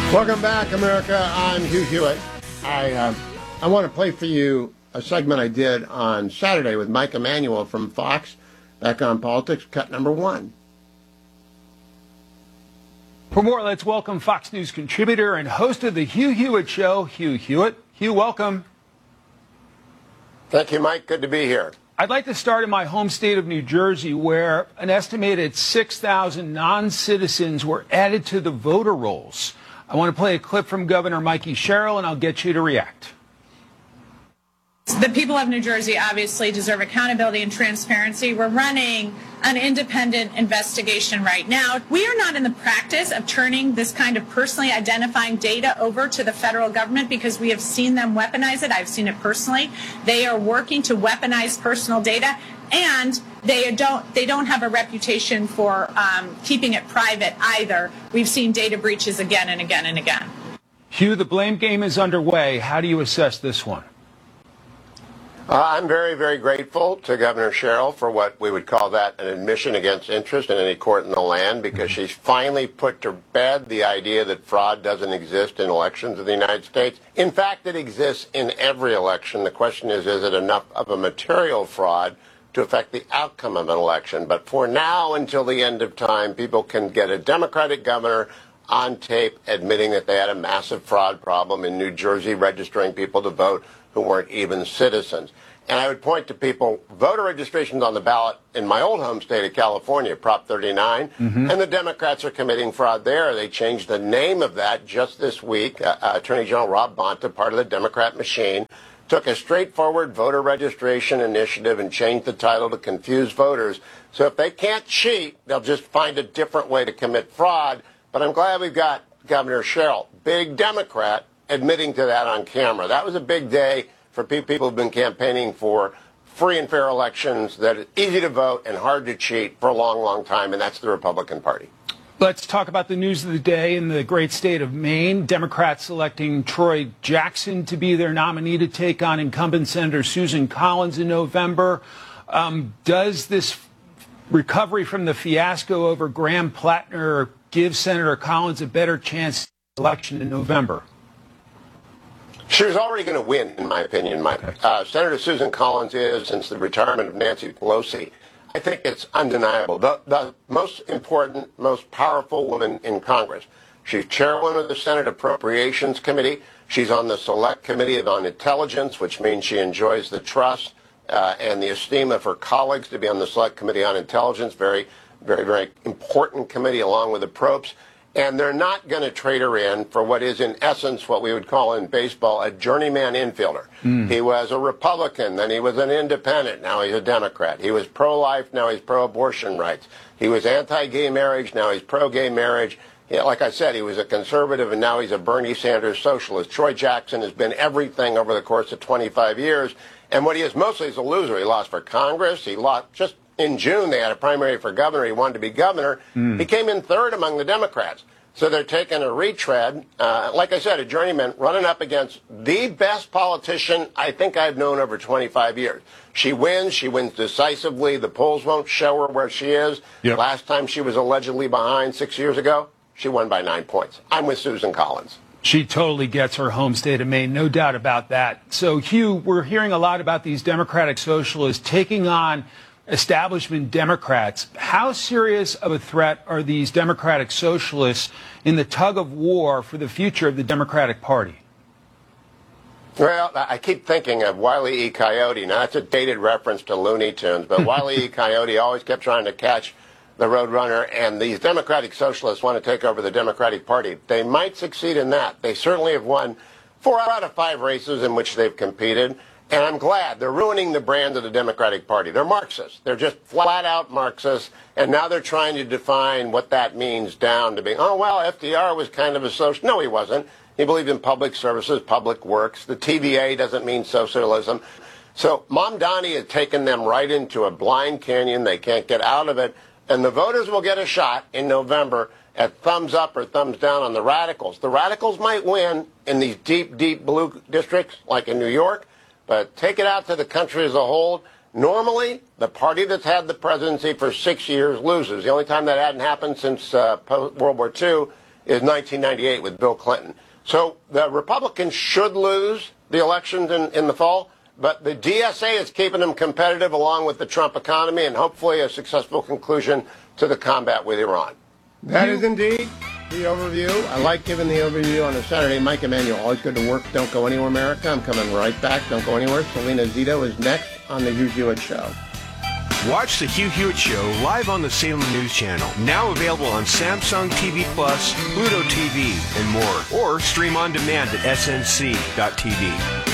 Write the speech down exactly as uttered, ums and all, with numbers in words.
Welcome back, America. I'm Hugh Hewitt. I uh, I want to play for you a segment I did on Saturday with Mike Emanuel from Fox, back on Politics, cut number one. For more, let's welcome Fox News contributor and host of the Hugh Hewitt Show, Hugh Hewitt. Hugh, welcome. Thank you, Mike. Good to be here. I'd like to start in my home state of New Jersey, where an estimated six thousand non-citizens were added to the voter rolls. I want to play a clip from Governor Mikey Sherrill, and I'll get you to react. The people of New Jersey obviously deserve accountability and transparency. We're running an independent investigation right now. We are not in the practice of turning this kind of personally identifying data over to the federal government because we have seen them weaponize it. I've seen it personally. They are working to weaponize personal data, and they don't they don't have a reputation for um, keeping it private either. We've seen data breaches again and again and again. Hugh, the blame game is underway. How do you assess this one? Uh, I'm very, very grateful to Governor Sherrill for what we would call that an admission against interest in any court in the land, because she's finally put to bed the idea that fraud doesn't exist in elections of the United States. In fact, it exists in every election. The question is, is it enough of a material fraud to affect the outcome of an election? But for now, until the end of time, people can get a Democratic governor on tape admitting that they had a massive fraud problem in New Jersey registering people to vote who weren't even citizens. And I would point to people, voter registrations on the ballot in my old home state of California, Prop thirty-nine, mm-hmm. and the Democrats are committing fraud there. They changed the name of that just this week. Uh, uh, Attorney General Rob Bonta, part of the Democrat machine, took a straightforward voter registration initiative and changed the title to confuse voters. So if they can't cheat, they'll just find a different way to commit fraud. But I'm glad we've got Governor Sherrill, big Democrat, admitting to that on camera. That was a big day for people who've been campaigning for free and fair elections that are easy to vote and hard to cheat for a long, long time, and that's the Republican Party. Let's talk about the news of the day in the great state of Maine. Democrats selecting Troy Jackson to be their nominee to take on incumbent Senator Susan Collins in November. Um, does this recovery from the fiasco over Graham Plattner give Senator Collins a better chance at the election in November? She was already going to win, in my opinion, Mike. Okay. Uh, Senator Susan Collins is, since the retirement of Nancy Pelosi, I think it's undeniable, the, the most important, most powerful woman in Congress. She's chairwoman of the Senate Appropriations Committee. She's on the Select Committee on Intelligence, which means she enjoys the trust uh, and the esteem of her colleagues to be on the Select Committee on Intelligence. Very, very, very important committee, along with the Propes. And they're not going to trade her in for what is, in essence, what we would call in baseball a journeyman infielder. Mm. He was a Republican, then he was an independent, now he's a Democrat. He was pro-life, now he's pro-abortion rights. He was anti-gay marriage, now he's pro-gay marriage. Yeah, like I said, he was a conservative, and now he's a Bernie Sanders socialist. Troy Jackson has been everything over the course of twenty-five years. And what he is mostly is a loser. He lost for Congress. He lost just in June. They had a primary for governor. He wanted to be governor. Mm. He came in third among the Democrats. So they're taking a retread. Uh, like I said, a journeyman running up against the best politician I think I've known over twenty-five years. She wins. She wins decisively. The polls won't show her where she is. Yep. Last time she was allegedly behind six years ago, she won by nine points. I'm with Susan Collins. She totally gets her home state of Maine, no doubt about that. So, Hugh, we're hearing a lot about these Democratic socialists taking on establishment Democrats. How serious of a threat are these Democratic socialists in the tug of war for the future of the Democratic Party? Well, I keep thinking of Wile E. Coyote. Now, that's a dated reference to Looney Tunes, but Wile E. Coyote always kept trying to catch the Roadrunner, and these Democratic socialists want to take over the Democratic Party. They might succeed in that. They certainly have won four out of five races in which they've competed, and I'm glad. They're ruining the brand of the Democratic Party. They're Marxists. They're just flat-out Marxists, and now they're trying to define what that means down to being, oh, well, F D R was kind of a social. No, he wasn't. He believed in public services, public works. The T V A doesn't mean socialism. So Mamdani has taken them right into a blind canyon. They can't get out of it. And the voters will get a shot in November at thumbs up or thumbs down on the radicals. The radicals might win in these deep, deep blue districts, like in New York, but take it out to the country as a whole. Normally, the party that's had the presidency for six years loses. The only time that hadn't happened since uh, World War Two, is nineteen ninety-eight with Bill Clinton. So the Republicans should lose the elections in, in the fall, but the D S A is keeping them competitive along with the Trump economy and hopefully a successful conclusion to the combat with Iran. That is indeed the overview. I like giving the overview on a Saturday. Mike Emanuel, always good to work. Don't go anywhere, America. I'm coming right back. Don't go anywhere. Selena Zito is next on The Hugh Hewitt Show. Watch The Hugh Hewitt Show live on the Salem News Channel. Now available on Samsung T V Plus, Pluto T V, and more. Or stream on demand at S N C dot T V.